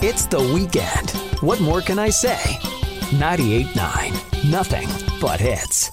It's the weekend. What more can I say? 98.9. Nothing but hits.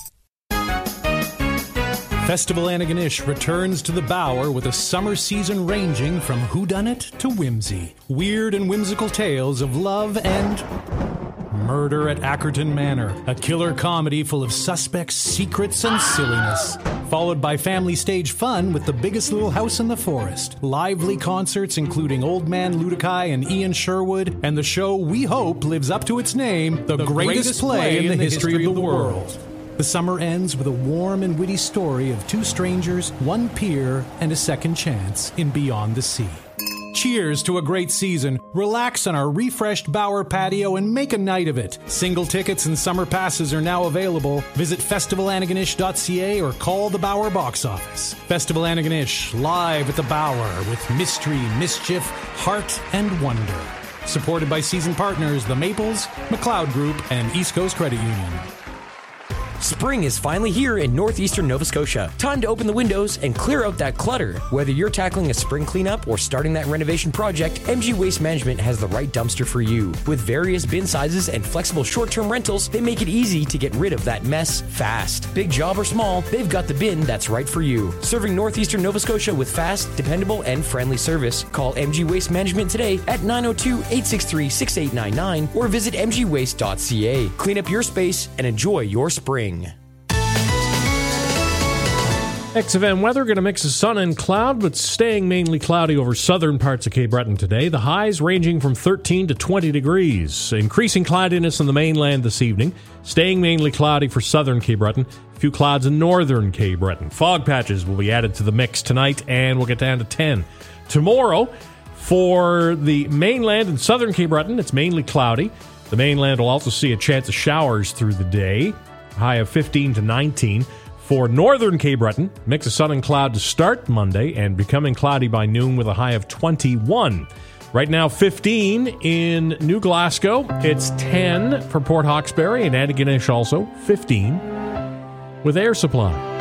Festival Antigonish returns to the Bower with a summer season ranging from whodunit to whimsy. Weird and whimsical tales of love and murder at Ackerton Manor. A killer comedy full of suspects, secrets, and silliness. Followed by family stage fun with The Biggest Little House in the Forest. Lively concerts including Old Man Ludikai and Ian Sherwood. And the show we hope lives up to its name, the greatest play in the history of the world. The summer ends with a warm and witty story of two strangers, one peer, and a second chance in Beyond the Sea. Cheers to a great season. Relax on our refreshed Bower patio and make a night of it. Single tickets and summer passes are now available. Visit festivalantigonish.ca or call the Bower box office. Festival Antigonish, live at the Bower with mystery, mischief, heart, and wonder. Supported by season partners The Maples, McLeod Group, and East Coast Credit Union. Spring is finally here in northeastern Nova Scotia. Time to open the windows and clear out that clutter. Whether you're tackling a spring cleanup or starting that renovation project, MG Waste Management has the right dumpster for you. With various bin sizes and flexible short-term rentals, they make it easy to get rid of that mess fast. Big job or small, they've got the bin that's right for you. Serving northeastern Nova Scotia with fast, dependable, and friendly service. Call MG Waste Management today at 902-863-6899 or visit mgwaste.ca. Clean up your space and enjoy your spring. XFM weather, going to mix of sun and cloud, but staying mainly cloudy over southern parts of Cape Breton today. The highs ranging from 13 to 20 degrees. Increasing cloudiness on the mainland this evening. Staying mainly cloudy for southern Cape Breton. A few clouds in northern Cape Breton. Fog patches will be added to the mix tonight, and we'll get down to 10. Tomorrow, for the mainland and southern Cape Breton, it's mainly cloudy. The mainland will also see a chance of showers through the day. High of 15 to 19. For northern Cape Breton, mix of sun and cloud to start Monday and becoming cloudy by noon with a high of 21. Right now, 15 in New Glasgow. It's 10 for Port Hawkesbury and Antigonish also, 15 with Air Supply.